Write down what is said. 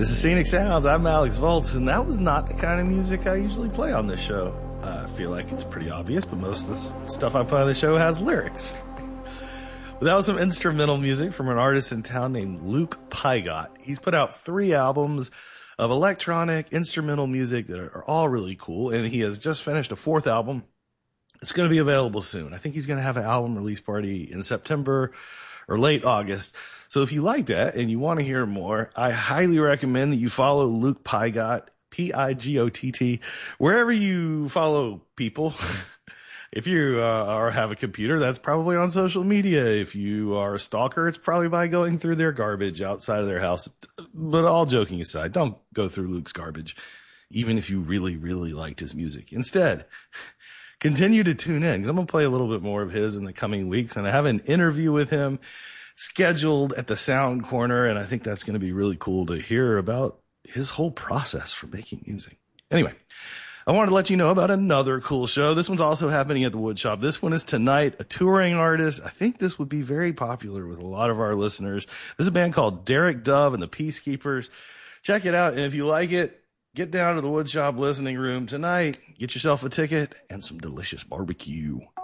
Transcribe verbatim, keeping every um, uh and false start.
This is Scenic Sounds. I'm Alex Volts, and that was not the kind of music I usually play on this show. Uh, I feel like it's pretty obvious, but most of the stuff I play on the show has lyrics. But that was some instrumental music from an artist in town named Luke Pygott. He's put out three albums of electronic instrumental music that are all really cool, and he has just finished a fourth album. It's going to be available soon. I think he's going to have an album release party in September or late August. So if you like that and you want to hear more, I highly recommend that you follow Luke Pygott, P I G O T T, wherever you follow people. If you uh, are have a computer, that's probably on social media. If you are a stalker, it's probably by going through their garbage outside of their house. But all joking aside, don't go through Luke's garbage, even if you really, really liked his music. Instead, continue to tune in, because I'm going to play a little bit more of his in the coming weeks. And I have an interview with him scheduled at the Sound Corner, and I think that's going to be really cool to hear about his whole process for making music. Anyway, I wanted to let you know about another cool show. This one's also happening at the Woodshop. This one is tonight, a touring artist. I think this would be very popular with a lot of our listeners. This is a band called Derek Dove and the Peacekeepers. Check it out, and if you like it, get down to the Woodshop listening room tonight. Get yourself a ticket and some delicious barbecue.